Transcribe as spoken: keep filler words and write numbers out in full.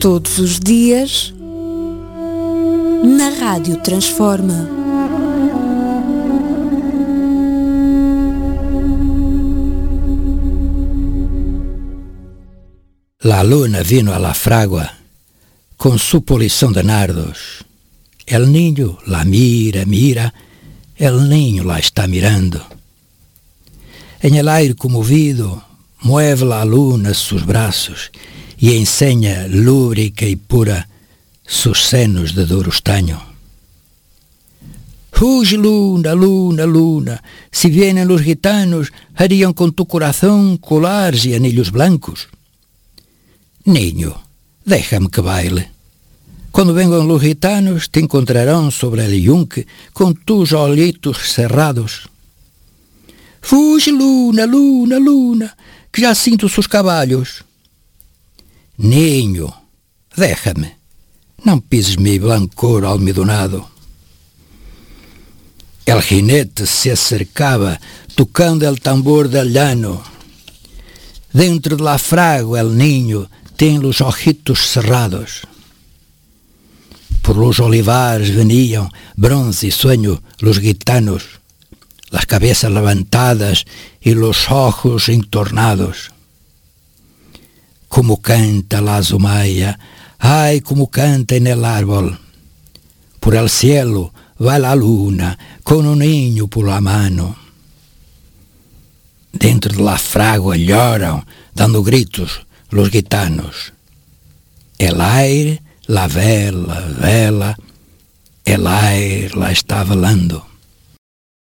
Todos os dias, na Rádio Transforma. La luna vino a la fragua con su polición de nardos. El niño la mira, mira, el niño la está mirando. En el aire conmovido, mueve la luna sus brazos y enseña lúbrica y pura sus senos de duro estaño. Huye luna, luna, luna, si vienen los gitanos, harían con tu corazón colares y anillos blancos. Niño, déjame que baile. Cuando vengan los gitanos, te encontrarán sobre el yunque con tus ojitos cerrados. Fuge, luna, luna, luna, que ya siento sus caballos. Niño, déjame, não pises mi blancor almidonado. El jinete se acercaba tocando el tambor del llano. Dentro de la fragua el niño tiene los ojitos cerrados. Por los olivares venían, bronce y sueño, los gitanos, las cabezas levantadas y los ojos entornados. Como canta la azumaya, ay, como canta en el árbol. Por el cielo va la luna con un niño por la mano. Dentro de la fragua lloran, dando gritos, los gitanos. El aire, la vela, vela, el aire la está velando.